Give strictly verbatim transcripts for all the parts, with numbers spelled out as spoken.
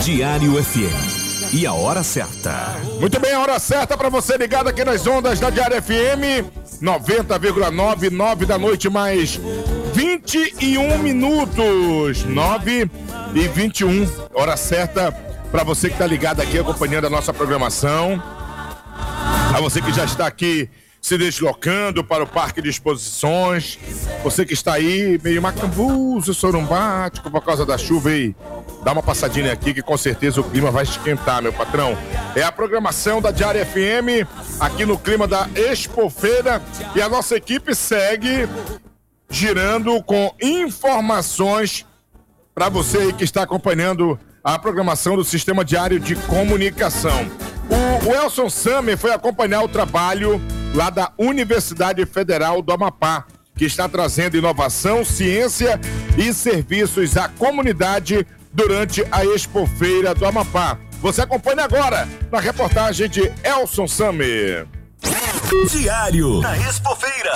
Diário F M. E a hora certa. Muito bem, a hora certa para você ligado aqui nas ondas da Diário F M. noventa vírgula nove, nove da noite, mais vinte e um minutos. nove e vinte e um. Hora certa para você que está ligado aqui acompanhando a nossa programação. A você que já está aqui se deslocando para o Parque de Exposições. Você que está aí meio macambuzo, sorumbático por causa da chuva, e dá uma passadinha aqui que com certeza o clima vai esquentar, meu patrão. É a programação da Diário F M aqui no clima da Expofeira, e a nossa equipe segue girando com informações para você aí que está acompanhando a programação do Sistema Diário de Comunicação. O, o Elson Samer foi acompanhar o trabalho lá da Universidade Federal do Amapá, que está trazendo inovação, ciência e serviços à comunidade durante a Expofeira do Amapá. Você acompanha agora na reportagem de Elson Samer. Diário da Expofeira.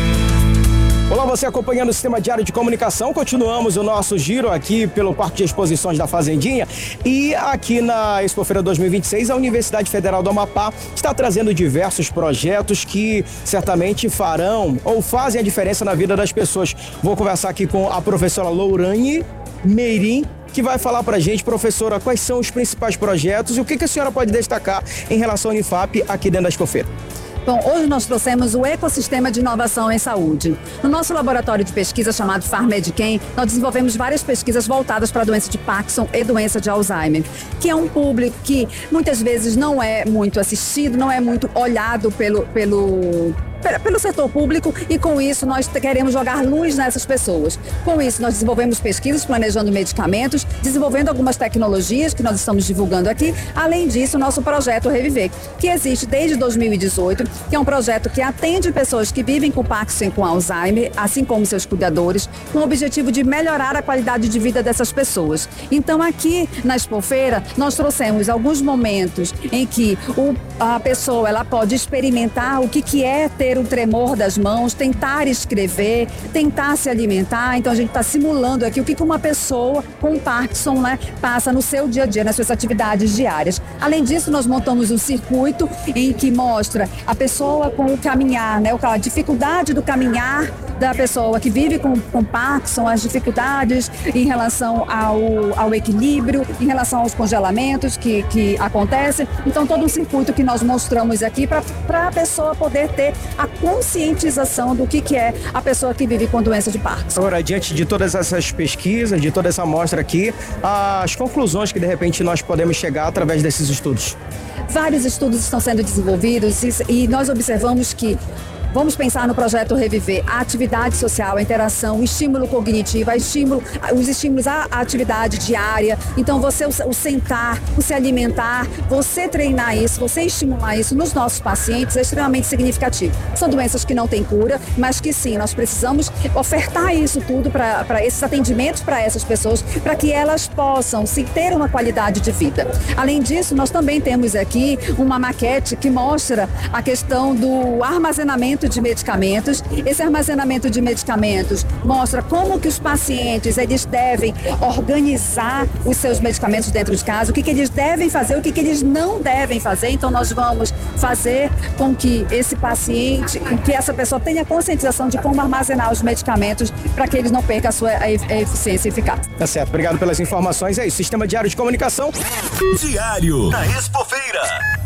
Olá, você acompanhando o Sistema Diário de Comunicação. Continuamos o nosso giro aqui pelo Parque de Exposições da Fazendinha, e aqui na Expofeira dois mil e vinte e seis a Universidade Federal do Amapá está trazendo diversos projetos que certamente farão ou fazem a diferença na vida das pessoas. Vou conversar aqui com a professora Lourane Meirim, que vai falar pra gente, professora, quais são os principais projetos e o que, que a senhora pode destacar em relação ao Unifap aqui dentro da Expofeira. Bom, hoje nós trouxemos o ecossistema de inovação em saúde. No nosso laboratório de pesquisa chamado PharmedChem, nós desenvolvemos várias pesquisas voltadas para a doença de Parkinson e doença de Alzheimer, que é um público que muitas vezes não é muito assistido, não é muito olhado pelo, pelo, pelo setor público, e com isso nós queremos jogar luz nessas pessoas. Com isso nós desenvolvemos pesquisas planejando medicamentos, desenvolvendo algumas tecnologias que nós estamos divulgando aqui. Além disso, o nosso projeto Reviver, que existe desde dois mil e dezoito, que é um projeto que atende pessoas que vivem com Parkinson e com Alzheimer, assim como seus cuidadores, com o objetivo de melhorar a qualidade de vida dessas pessoas. Então, aqui na Expofeira, nós trouxemos alguns momentos em que o, a pessoa ela pode experimentar o que, que é ter um tremor das mãos, tentar escrever, tentar se alimentar. Então, a gente está simulando aqui o que, que uma pessoa com Parkinson, né, passa no seu dia a dia, nas suas atividades diárias. Além disso, nós montamos um circuito em que mostra a pessoa com o caminhar, né? A dificuldade do caminhar da pessoa que vive com, com Parkinson, as dificuldades em relação ao, ao equilíbrio, em relação aos congelamentos que, que acontecem. Então, todo um circuito que nós mostramos aqui para a pessoa poder ter a conscientização do que, que é a pessoa que vive com doença de Parkinson. Agora, diante de todas essas pesquisas, de toda essa amostra aqui, as conclusões que de repente nós podemos chegar através desses estudos? Vários estudos estão sendo desenvolvidos e, e nós observamos que vamos pensar no projeto Reviver, a atividade social, a interação, o estímulo cognitivo, a estímulo, os estímulos à atividade diária. Então, você, o, o sentar, o se alimentar, você treinar isso, você estimular isso nos nossos pacientes é extremamente significativo. São doenças que não têm cura, mas que sim, nós precisamos ofertar isso tudo para esses atendimentos para essas pessoas, para que elas possam sim, ter uma qualidade de vida. Além disso, nós também temos aqui uma maquete que mostra a questão do armazenamento de medicamentos. Esse armazenamento de medicamentos mostra como que os pacientes eles devem organizar os seus medicamentos dentro de casa, o que, que eles devem fazer, o que, que eles não devem fazer. Então nós vamos fazer com que esse paciente, que essa pessoa tenha conscientização de como armazenar os medicamentos para que eles não percam a sua eficiência e eficácia. Tá certo, obrigado pelas informações. É isso, Sistema Diário de Comunicação. Diário da Expofeira.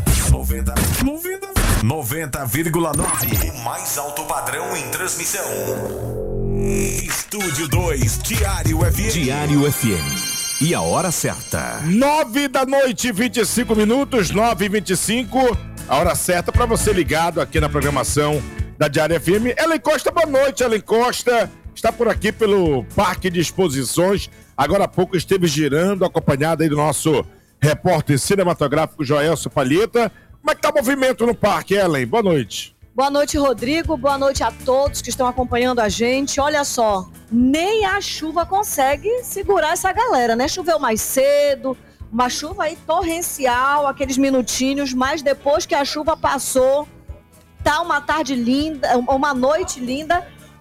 noventa vírgula nove. O mais alto padrão em transmissão. Estúdio dois, Diário F M. Diário F M. E a hora certa. nove da noite, vinte e cinco minutos, nove e vinte e cinco. A hora certa para você ligado aqui na programação da Diário F M. Ellen Costa, boa noite. Ellen Costa está por aqui pelo Parque de Exposições. Agora há pouco esteve girando, acompanhada aí do nosso repórter cinematográfico Joelso Palheta. Como é que tá o movimento no parque, Ellen? Boa noite. Boa noite, Rodrigo. Boa noite a todos que estão acompanhando a gente. Olha só, nem a chuva consegue segurar essa galera, né? Choveu mais cedo, uma chuva aí torrencial, aqueles minutinhos, mas depois que a chuva passou, tá uma tarde linda, uma noite linda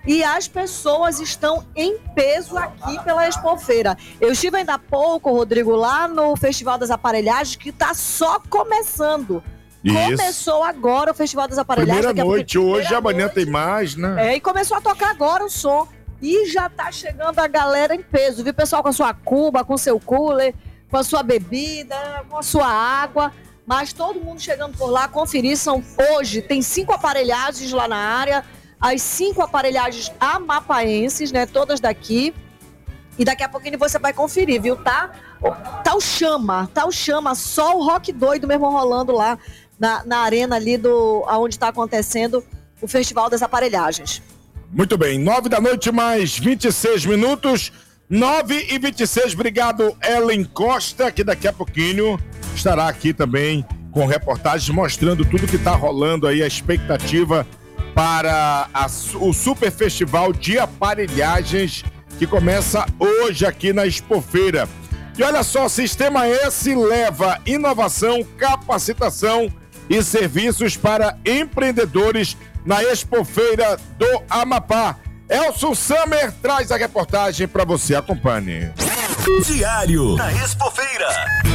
e as pessoas estão em peso aqui pela Expofeira. Eu estive ainda há pouco, Rodrigo, lá no Festival das Aparelhagens, que está só começando. Isso. Começou agora o Festival das Aparelhagens. Primeira noite, hoje, primeira amanhã noite. tem mais, né? É, e começou a tocar agora o som. E já tá chegando a galera em peso, viu? Pessoal com a sua cuba, com seu cooler, com a sua bebida, com a sua água. Mas todo mundo chegando por lá, conferir. São, hoje tem cinco aparelhagens lá na área. As cinco aparelhagens amapaenses, né? Todas daqui. E daqui a pouquinho você vai conferir, viu? Tá, tá o chama, tá o chama. Só o rock doido mesmo rolando lá na, na arena ali do, onde está acontecendo o Festival das Aparelhagens. Muito bem, nove da noite mais vinte e seis minutos, nove e vinte e seis, obrigado Ellen Costa, que daqui a pouquinho estará aqui também com reportagens mostrando tudo que está rolando aí, a expectativa para a, o Super Festival de Aparelhagens, que começa hoje aqui na Expofeira. E olha só, Sistema S leva inovação, capacitação e serviços para empreendedores na Expofeira do Amapá. Elson Summer traz a reportagem para você. Acompanhe. Diário da Expofeira.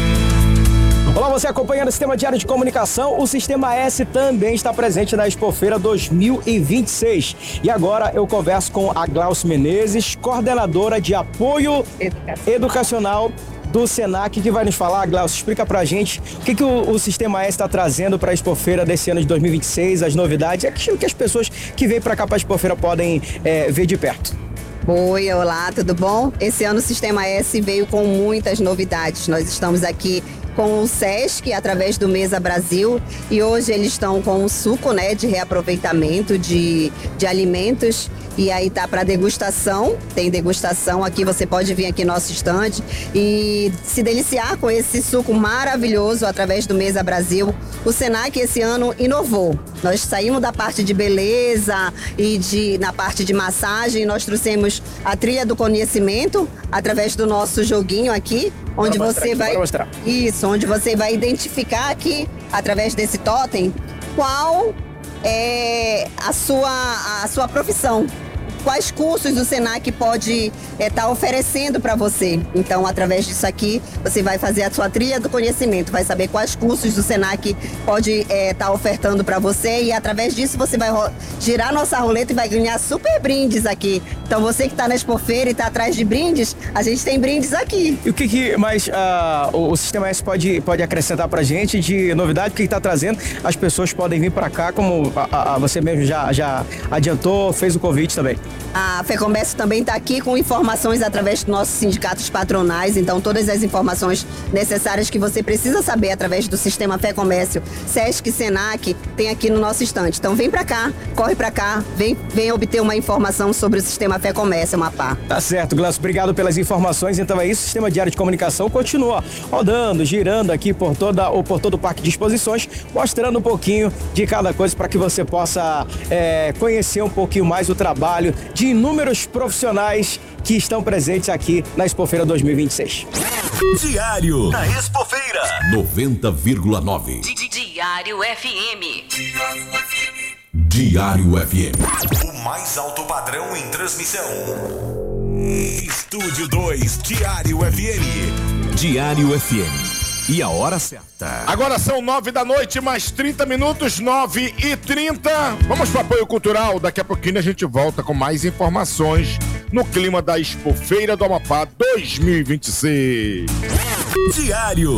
Olá, você acompanhando o Sistema Diário de Comunicação. O Sistema S também está presente na Expofeira dois mil e vinte e seis. E agora eu converso com a Glauce Menezes, coordenadora de apoio educacional, educacional do Senac, que vai nos falar. Glauce, explica pra gente o que, que o, o Sistema S está trazendo para a Expofeira desse ano de dois mil e vinte e seis, as novidades, aquilo que as pessoas que vêm para cá para a Expofeira podem é, ver de perto. Oi, olá, tudo bom? Esse ano o Sistema S veio com muitas novidades. Nós estamos aqui com o SESC, através do Mesa Brasil, e hoje eles estão com um suco, né, de reaproveitamento de, de alimentos, e aí tá para degustação, tem degustação aqui, você pode vir aqui no nosso estande e se deliciar com esse suco maravilhoso através do Mesa Brasil. O Senac esse ano inovou. Nós saímos da parte de beleza e de, na parte de massagem, nós trouxemos a trilha do conhecimento através do nosso joguinho aqui, onde você vai... Isso, onde você vai identificar aqui, através desse totem, qual é a sua, a sua profissão. Quais cursos o Senac pode estar é, tá oferecendo para você. Então, através disso aqui, você vai fazer a sua trilha do conhecimento, vai saber quais cursos o Senac pode estar é, tá ofertando para você, e através disso você vai girar nossa roleta e vai ganhar super brindes aqui. Então, você que está na Expofeira e está atrás de brindes, a gente tem brindes aqui. E o que, que mais uh, o, o Sistema S pode, pode acrescentar para a gente de novidade? O que está trazendo? As pessoas podem vir para cá, como a, a, você mesmo já, já adiantou, fez o convite também. A FEComércio também está aqui com informações através dos nossos sindicatos patronais, então todas as informações necessárias que você precisa saber através do Sistema FEComércio, SESC, Senac, tem aqui no nosso estande. Então vem para cá, corre para cá, vem, vem obter uma informação sobre o Sistema FEComércio Amapá. Tá certo, Glaucio, obrigado pelas informações. Então é isso, o Sistema Diário de Comunicação continua rodando, girando aqui por, toda, ou por todo o Parque de Exposições, mostrando um pouquinho de cada coisa para que você possa é, conhecer um pouquinho mais o trabalho de inúmeros profissionais que estão presentes aqui na Expofeira dois mil e vinte e seis. Diário da Expofeira noventa vírgula nove. Diário F M. Diário F M. O mais alto padrão em transmissão. Estúdio dois, Diário F M. Diário F M. E a hora certa. Agora são nove da noite, mais trinta minutos, nove e trinta. Vamos para o apoio cultural. Daqui a pouquinho a gente volta com mais informações no clima da Expofeira do Amapá dois mil e vinte e seis. Diário